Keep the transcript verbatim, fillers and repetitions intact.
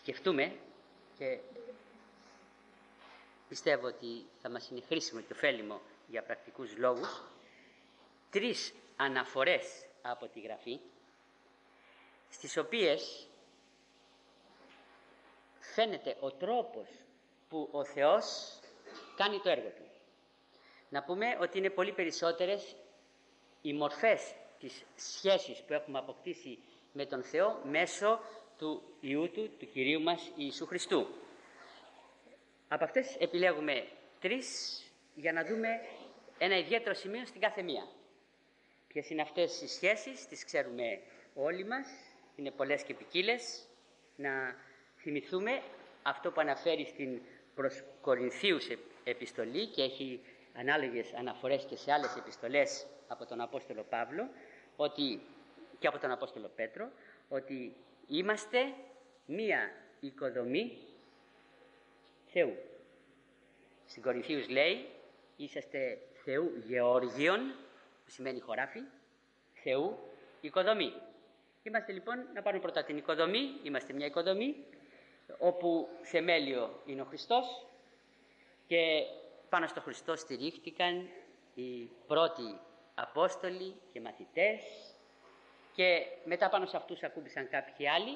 σκεφτούμε και πιστεύω ότι θα μας είναι χρήσιμο και ωφέλιμο για πρακτικούς λόγους τρεις αναφορές από τη Γραφή, στις οποίες φαίνεται ο τρόπος που ο Θεός κάνει το έργο Του. Να πούμε ότι είναι πολύ περισσότερες οι μορφές της σχέσης που έχουμε αποκτήσει με τον Θεό μέσω του Υιού Του, του Κυρίου μας Ιησού Χριστού. Από αυτές επιλέγουμε τρεις για να δούμε ένα ιδιαίτερο σημείο στην κάθε μία. Ποιες είναι αυτές οι σχέσεις, τις ξέρουμε όλοι μας, είναι πολλές και ποικίλες. Να θυμηθούμε αυτό που αναφέρει στην προς Κορινθίους επιστολή και έχει ανάλογες αναφορές και σε άλλες επιστολές από τον Απόστολο Παύλο ότι, και από τον Απόστολο Πέτρο, ότι είμαστε μία οικοδομή Θεού. Στην Κορινθίους λέει είσαστε Θεού Γεώργιον, που σημαίνει χωράφι, Θεού οικοδομή. Είμαστε λοιπόν, να πάρουμε πρώτα την οικοδομή, είμαστε μια οικοδομή όπου θεμέλιο είναι ο Χριστός και πάνω στο Χριστό στηρίχτηκαν οι πρώτοι Απόστολοι και μαθητές και μετά πάνω σε αυτούς ακούμπησαν κάποιοι άλλοι